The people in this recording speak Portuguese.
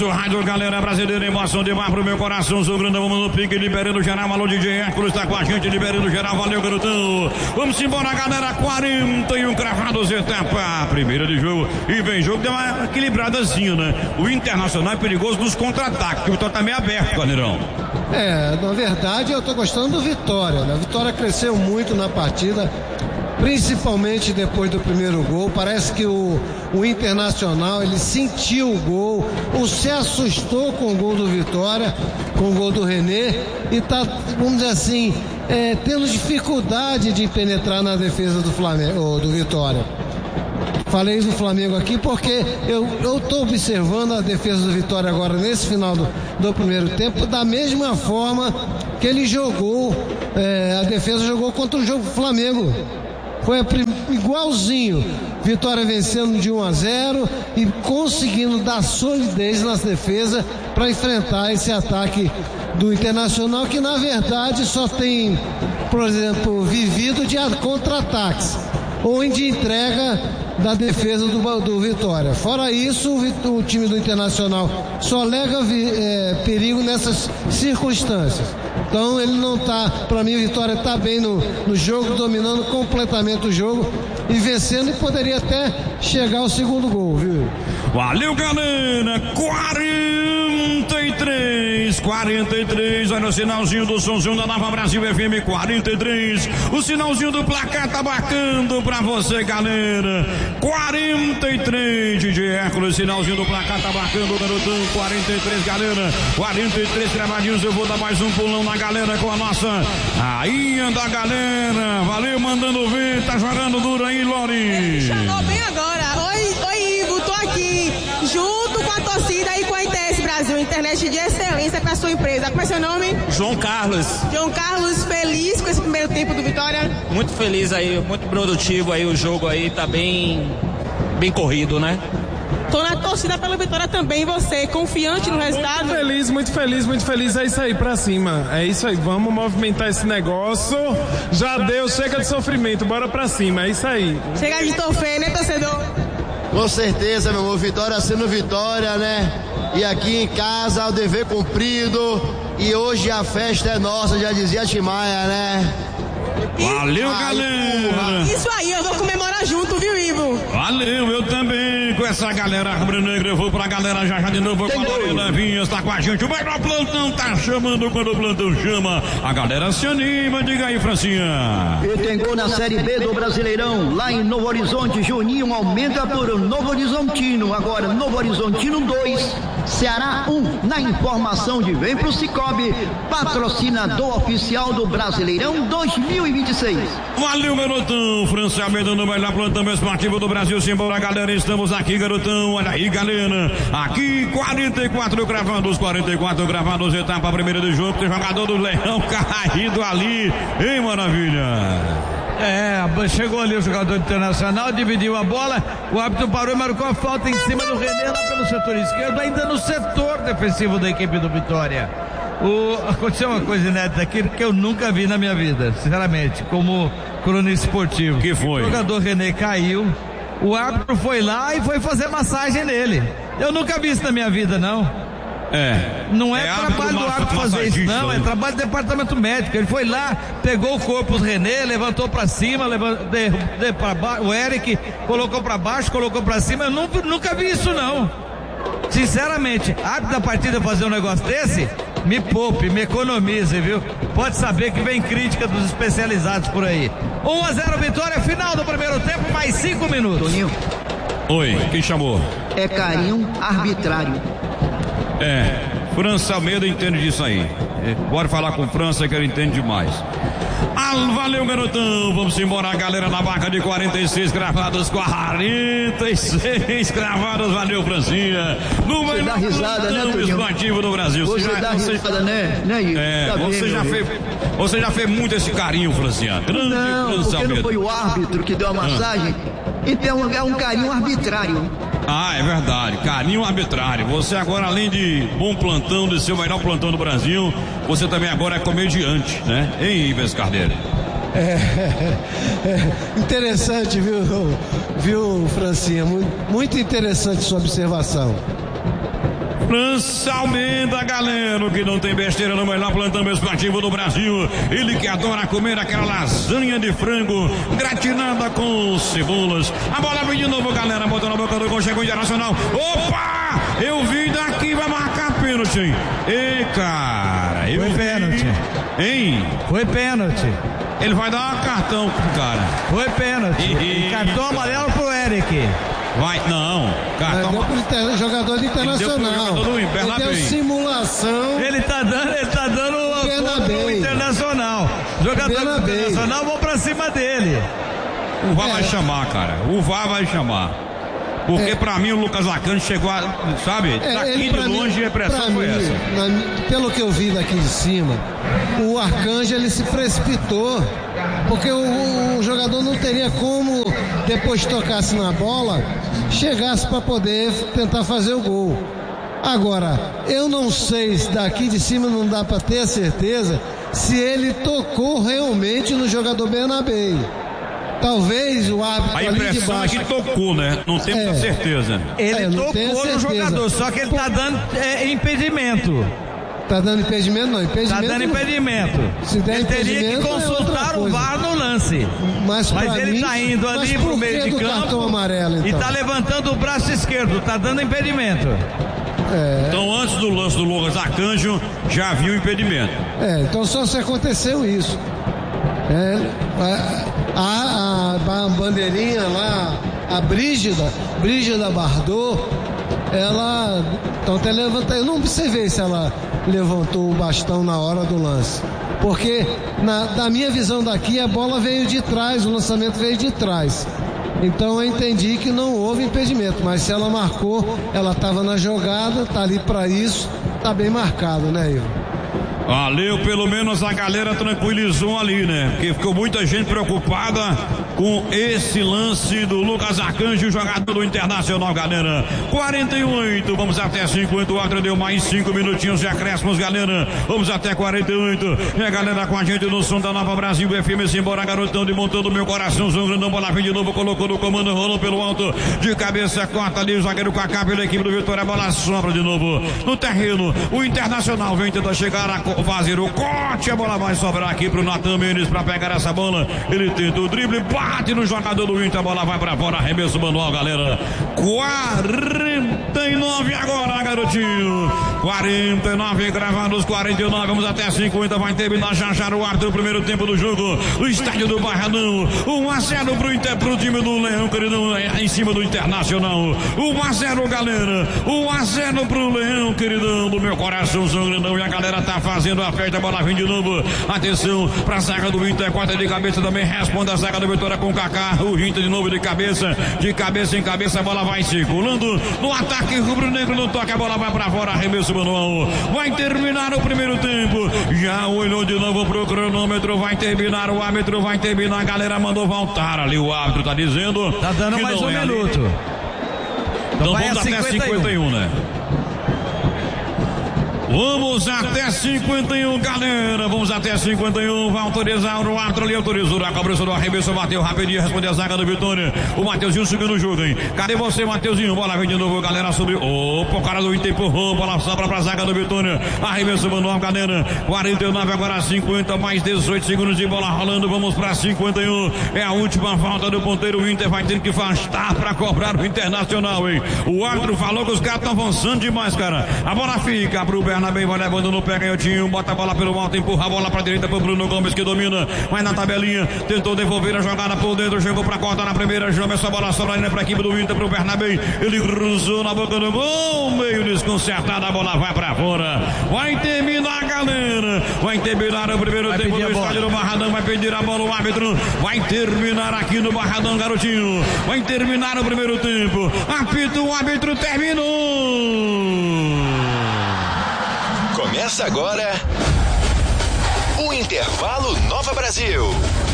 o rádio, galera brasileira, emoção demais pro meu coração. Sou grande, vamos no pique, liberando geral. Alô, DJ Hércules tá com a gente, liberando geral. Valeu, garotão. Vamos embora, galera. 41 cravados, etapa primeira de jogo. E vem jogo, deu uma equilibradazinha, né? O Internacional é perigoso nos contra-ataques. O Vitória tá meio aberto, Carneirão. Na verdade, eu tô gostando do Vitória, né? A Vitória cresceu muito na partida, principalmente depois do primeiro gol. Parece que o Internacional, ele sentiu o gol, ou se assustou com o gol do Vitória, com o gol do René, e tá, vamos dizer assim, tendo dificuldade de penetrar na defesa do Flamengo, do Vitória. Falei do Flamengo aqui porque eu estou observando a defesa do Vitória agora nesse final do primeiro tempo da mesma forma que ele jogou, a defesa jogou contra o jogo do Flamengo. Foi igualzinho. Vitória vencendo de 1-0 e conseguindo dar solidez nas defesas para enfrentar esse ataque do Internacional, que na verdade só tem, por exemplo, vivido de contra-ataques ou de entrega da defesa do Vitória. Fora isso, o time do Internacional só alega perigo nessas circunstâncias. Então ele não tá, para mim, o Vitória tá bem no jogo, dominando completamente o jogo e vencendo, e poderia até chegar ao segundo gol, viu? Valeu, galera. 43, olha o sinalzinho do somzinho da Nova Brasil FM 43, o sinalzinho do placar tá marcando pra você, galera. 43, DJ Hércules, sinalzinho do placar tá marcando, garotão. 43, galera, 43 travadinhos. Eu vou dar mais um pulão na galera com a nossa rainha da galera. Valeu, mandando ver, tá jogando duro aí, Lori. Ele chamou bem agora. Oi, Ivo, tô aqui junto com a torcida e com a ITS Brasil, internet de excelência para sua empresa. Como é seu nome? João Carlos. João Carlos, feliz com esse primeiro tempo do Vitória? Muito feliz aí, muito produtivo aí, o jogo aí tá bem corrido, né? Tô na torcida pela Vitória também, você, confiante no resultado? Muito feliz, é isso aí, pra cima, é isso aí, vamos movimentar esse negócio, já deu, chega de sofrimento, bora pra cima, é isso aí. Chega de torcer, né, torcedor? Com certeza, meu amor, Vitória sendo Vitória, né? E aqui em casa, o dever cumprido, e hoje a festa é nossa, já dizia Timaya, né? Valeu, galera. Isso aí, eu vou comemorar junto, viu, Ivo? Valeu, eu também. Com essa galera rubro-negra, eu vou pra galera já de novo com a Lorena Vinhas, tá com a gente. O melhor plantão tá chamando quando o plantão chama. A galera se anima, diga aí, Francinha. E tem gol na Série B do Brasileirão, lá em Novo Horizonte. Juninho aumenta por Novo Horizontino. Agora, Novo Horizontino 2, Ceará 1. Na informação de Vem pro Cicobi, patrocinador oficial do Brasileirão 2026. Valeu, garotão. França Almeida no melhor plantão esportivo do Brasil. Simbora, galera. Estamos aqui, garotão. Olha aí, galera. Aqui, 44 gravados. Etapa primeira do jogo. Tem jogador do Leão caído ali. Hein, maravilha. Chegou ali o jogador Internacional, dividiu a bola, o árbitro parou e marcou a falta em cima do René lá pelo setor esquerdo, ainda no setor defensivo da equipe do Vitória. Aconteceu uma coisa inédita aqui que eu nunca vi na minha vida, sinceramente, como cronista esportivo. Que foi? O jogador René caiu, o árbitro foi lá e foi fazer massagem nele. Eu nunca vi isso na minha vida, não. Não é trabalho do árbitro fazer isso, não. É trabalho do departamento médico. Ele foi lá, pegou o corpo do René, levantou pra cima, pra baixo, o Eric colocou pra baixo, colocou pra cima. Eu nunca vi isso, não. Sinceramente, árbitro da partida fazer um negócio desse, me poupe, me economize, viu? Pode saber que vem crítica dos especializados por aí. 1-0 Vitória, final do primeiro tempo, mais 5 minutos. Toninho. Oi, quem chamou? É carinho arbitrário. França Almeida entende disso aí. Bora falar com França que ele entende demais. Valeu, garotão. Vamos embora, galera, na vaca de 46 gravados, 46 gravados. Valeu, Francinha. No você dá risada, né, Toninho? Esportivo do Brasil. Você dá risada, né? Tá você já fez muito esse carinho, Francinha. Não, porque Almeida. Não foi o árbitro que deu a massagem. Então é um carinho arbitrário. É verdade, carinho arbitrário. Você agora, além de bom plantão, de ser o melhor plantão do Brasil, você também agora é comediante, né? Hein, Ives Carneiro? Interessante, viu, Francinha? Muito interessante sua observação. Lance Almeida, galera, que não tem besteira no melhor plantão esportivo do Brasil. Ele que adora comer aquela lasanha de frango gratinada com cebolas. A bola vem de novo, galera, botou na boca do gol, chegou Internacional. Opa! Eu vi daqui, vai marcar pênalti. Ei, cara, foi pênalti. Hein? Foi pênalti. Ele vai dar um cartão pro cara. Foi pênalti. Cartão amarelo pro Eric. Vai, não. Cartão pro jogador do Internacional. Ele deu simulação. Ele tá dando o Internacional. Jogador do Internacional, vão pra cima dele. O VAR vai chamar, cara. O VAR vai chamar. Porque pra mim o Lucas Arcanjo chegou a, sabe, daqui de longe a impressão foi essa. Pelo que eu vi daqui de cima, o Arcanjo ele se precipitou, porque o jogador não teria como, depois de tocasse na bola, chegasse para poder tentar fazer o gol. Agora, eu não sei se daqui de cima não dá para ter certeza se ele tocou realmente no jogador Bernabé. Talvez o árbitro ali de baixo... A impressão é que tocou, né? Não temos certeza. Ele tocou no jogador, só que ele tá dando impedimento. Tá dando impedimento? Não, impedimento. Tá dando impedimento. Se der ele teria que consultar o VAR no lance. Mas ele tá indo ali pro meio de campo amarelo, então? E tá levantando o braço esquerdo, tá dando impedimento. Então antes do lance do Lucas Arcanjo, já viu o impedimento. Então só se aconteceu isso. A bandeirinha lá, a Brígida Bardot, ela então até levanta. Eu não observei se ela levantou o bastão na hora do lance, porque da minha visão daqui a bola veio de trás, o lançamento veio de trás. Então eu entendi que não houve impedimento, mas se ela marcou, ela estava na jogada, tá ali para isso, tá bem marcado, né, Ivo? Valeu, pelo menos a galera tranquilizou ali, né? Porque ficou muita gente preocupada com esse lance do Lucas Arcanjo, jogador do Internacional, galera. 48, vamos até 50, o outro deu mais 5 minutinhos de acréscimos, galera. Vamos até 48. E a galera com a gente no som da Nova Brasil FM, simbora, garotão de montando meu coração, grandão, bola vem de novo, colocou no comando, rolou pelo alto, de cabeça, corta ali o zagueiro Kaká pela equipe do Vitória, a bola sobra de novo no terreno. O Internacional vem tentar chegar a fazer o corte, a bola vai sobrar aqui pro Natan Mendes pra pegar essa bola. Ele tenta o drible, bate no jogador do Inter, a bola vai pra fora, arremesso manual, galera. 49 agora, garotinho. 49 gravados, 49, vamos até 50, vai terminar já o árbitro do primeiro tempo do jogo. O estádio do Barradão, 1-0 pro Inter, pro time do Leão, queridão, em cima do Internacional. 1-0, galera. 1-0 pro Leão, queridão, do meu coração, grandão, e a galera tá fazendo a festa, a bola vem de novo. Atenção pra zaga do Inter, corta de cabeça também, responde a zaga do Vitória com o Kaká. O Inter de novo de cabeça em cabeça, a bola vai circulando no ataque rubro-negro, no toque, a bola vai pra fora, arremesso manual. Vai terminar o primeiro tempo. Já olhou de novo pro cronômetro, vai terminar, o árbitro vai terminar, a galera mandou voltar ali, o árbitro tá dizendo. Tá dando mais um minuto. Então vamos até 51, né? Vamos até 51, galera. Vamos até 51. Vai autorizar o árbitro ali. Autorizou a cobrança do arremesso. Bateu rapidinho. Respondeu a zaga do Vitória. O Mateuzinho subiu no jogo, hein? Cadê você, Mateuzinho? Bola vem de novo, galera. Subiu. Opa, o cara do Inter empurrou. Bola sobra pra zaga do Vitória. Arremesso manual, galera. 49, agora 50. Mais 18 segundos de bola rolando. Vamos pra 51. É a última falta do ponteiro. O Inter vai ter que afastar pra cobrar o Internacional, hein? O árbitro falou que os caras estão avançando demais, cara. A bola fica pro Bernabé, vai levando no pé, canhotinho, bota a bola pelo alto, empurra a bola pra direita pro Bruno Gomes, que domina, vai na tabelinha, tentou devolver a jogada por dentro, chegou pra corta na primeira, chama essa bola sobra ainda pra equipe do Inter, pro Bernabé, ele cruzou na boca do gol, meio desconcertada, a bola vai pra fora, vai terminar, galera, vai terminar o primeiro tempo do estádio do Barradão, vai pedir a bola o árbitro, vai terminar aqui no Barradão, garotinho, vai terminar o primeiro tempo, apita o árbitro, terminou! Começa agora o Intervalo Nova Brasil.